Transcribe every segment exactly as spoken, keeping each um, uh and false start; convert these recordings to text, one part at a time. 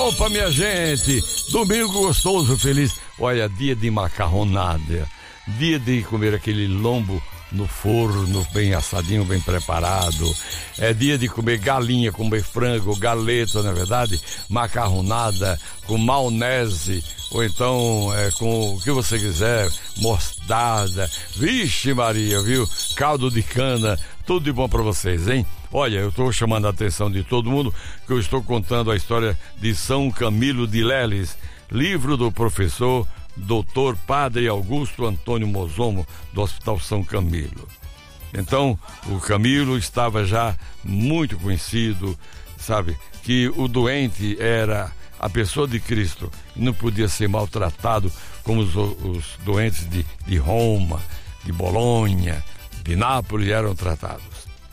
Opa, minha gente, domingo gostoso, feliz. Olha, dia de macarronada, dia de comer aquele lombo no forno, bem assadinho, bem preparado. É dia de comer galinha, comer frango, galeto, não é verdade? Macarronada com maionese, ou então é, com o que você quiser, mostarda. Vixe Maria, viu? Caldo de cana, tudo de bom pra vocês, hein? Olha, eu estou chamando a atenção de todo mundo que eu estou contando a história de São Camilo de Leles, livro do professor doutor Padre Augusto Antônio Mozomo, do Hospital São Camilo. Então, o Camilo estava já muito conhecido, sabe, que o doente era a pessoa de Cristo, não podia ser maltratado como os, os doentes de, de Roma, de Bolonha, de Nápoles eram tratados.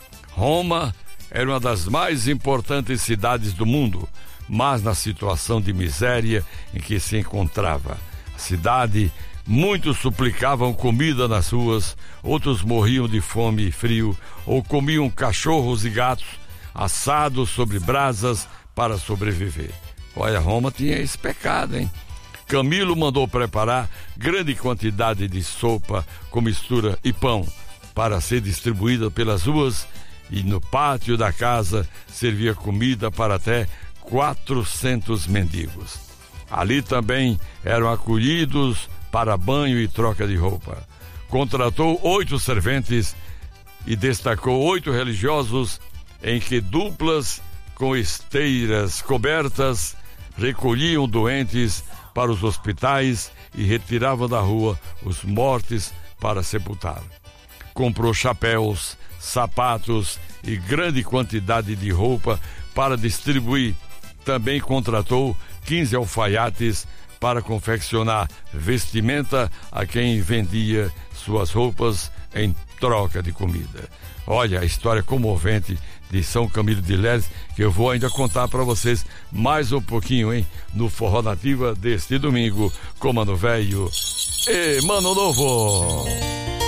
Roma era uma das mais importantes cidades do mundo, mas na situação de miséria em que se encontrava. A cidade, muitos suplicavam comida nas ruas, outros morriam de fome e frio, ou comiam cachorros e gatos assados sobre brasas para sobreviver. Olha, Roma tinha esse pecado, hein? Camilo mandou preparar grande quantidade de sopa com mistura e pão para ser distribuída pelas ruas, e no pátio da casa servia comida para até quatrocentos mendigos. Ali também eram acolhidos para banho e troca de roupa. Contratou oito serventes e destacou oito religiosos em que duplas com esteiras cobertas recolhiam doentes para os hospitais e retiravam da rua os mortos para sepultar. Comprou chapéus, sapatos e grande quantidade de roupa para distribuir. Também contratou quinze alfaiates para confeccionar vestimenta a quem vendia suas roupas em troca de comida. Olha a história comovente de São Camilo de Leles, que eu vou ainda contar para vocês mais um pouquinho, hein, no Forró Nativa deste domingo, com Mano Velho e Mano Novo.